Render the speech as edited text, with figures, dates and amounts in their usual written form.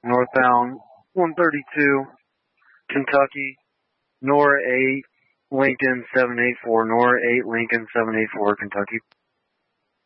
northbound 132, Kentucky, Nora 8, Lincoln 784, Nora 8, Lincoln 784, Kentucky.